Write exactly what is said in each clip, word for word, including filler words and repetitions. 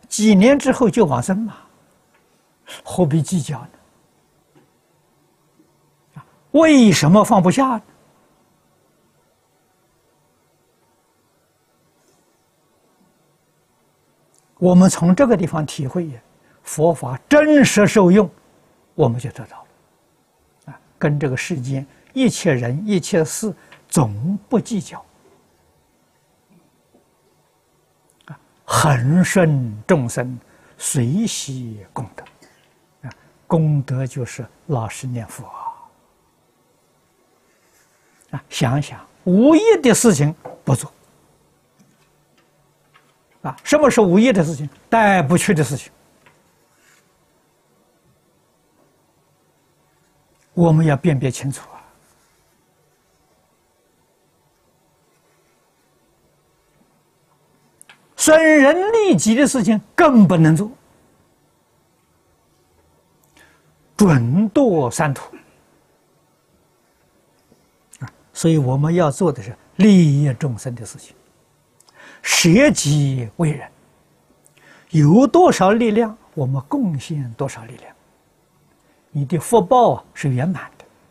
几年之后就往生嘛，何必计较呢？为什么放不下呢？我们从这个地方体会佛法真实受用，我们就得到了啊，跟这个世间一切人一切事总不计较啊，恒顺众生，随喜功德啊，功德就是老实念佛啊，想想无益的事情不做。啊，什么是无益的事情？带不去的事情，我们要辨别清楚啊！损人利己的事情更不能做，准堕三途啊！所以我们要做的是利益众生的事情。舍己为人，有多少力量，我们贡献多少力量，你的福报啊是圆满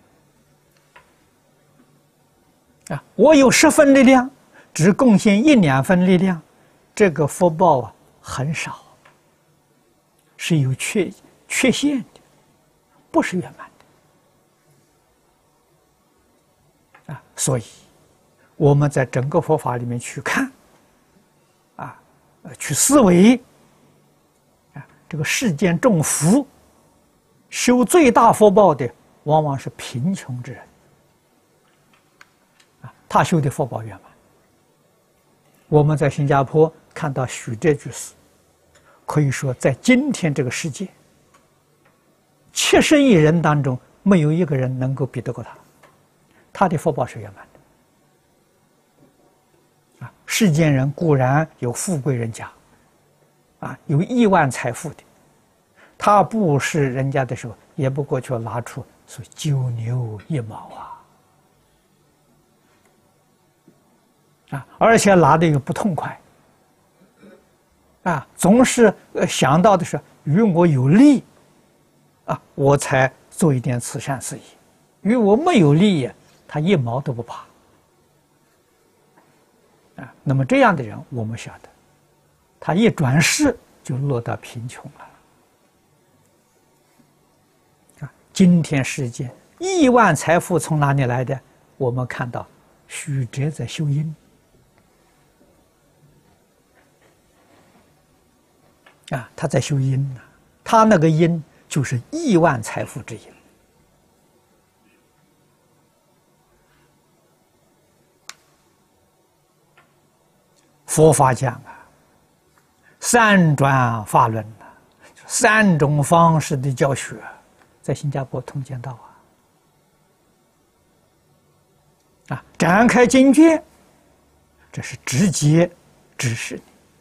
的啊！我有十分力量，只贡献一两分力量，这个福报啊很少，是有缺缺陷的，不是圆满的啊！所以我们在整个佛法里面去看。啊，去思维啊，这个世间众福，修最大福报的，往往是贫穷之人啊，他修的福报圆满。我们在新加坡看到许哲居士，可以说在今天这个世界，七十亿人当中，没有一个人能够比得过他，他的福报是圆满的。啊，世间人固然有富贵人家，啊，有亿万财富的，他布施人家的时候，也不过去拿出说九牛一毛啊，啊，而且拿的又不痛快，啊，总是想到的是与我有利，啊，我才做一点慈善事业；与我没有利益，他一毛都不怕。啊，那么这样的人，我们晓得，他一转世就落到贫穷了。啊，今天世界亿万财富从哪里来的？我们看到许哲在修因，啊，他在修因呢，他那个因就是亿万财富之因。佛法讲啊，三转法轮啊，三种方式的教学，在新加坡通见到啊，啊，展开经卷，这是直接指示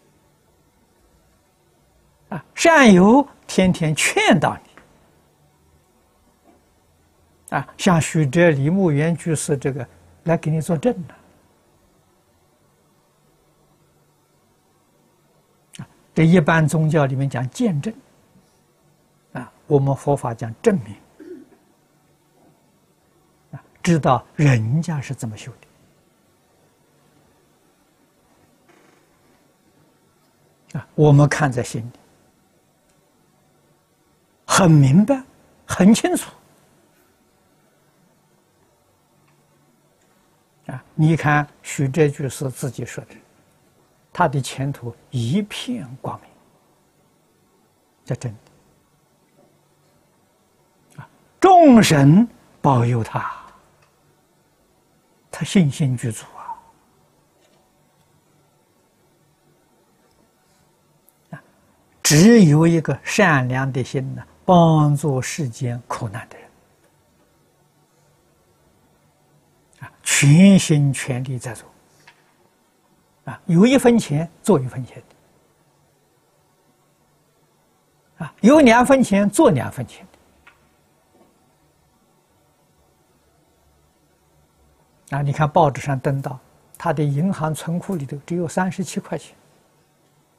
你，啊，善友天天劝导你，啊，像许哲、李牧原居士这个来给你作证的。这一般宗教里面讲见证，啊，我们佛法讲证明，啊，知道人家是怎么修的，啊，我们看在心里，很明白，很清楚，啊，你看许哲居士自己说的。他的前途一片光明，这真的啊！众神保佑他，他信心具足啊！只有一个善良的心呢，帮助世间苦难的人啊，全心全力在做。啊，有一分钱做一分钱的，啊，有两分钱做两分钱的，啊，你看报纸上登到，他的银行存库里头只有三十七块钱，